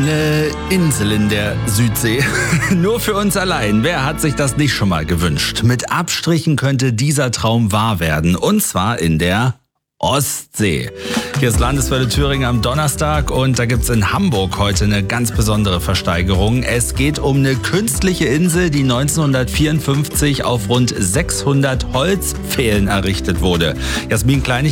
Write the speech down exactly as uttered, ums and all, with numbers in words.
Eine Insel in der Südsee. Nur für uns allein. Wer hat sich das nicht schon mal gewünscht? Mit Abstrichen könnte dieser Traum wahr werden. Und zwar in der Ostsee. Hier ist Landeswelle Thüringen am Donnerstag und da gibt's in Hamburg heute eine ganz besondere Versteigerung. Es geht um eine künstliche Insel, die neunzehnhundertvierundfünfzig auf rund sechshundert Holzpfählen errichtet wurde. Jasmin Kleinig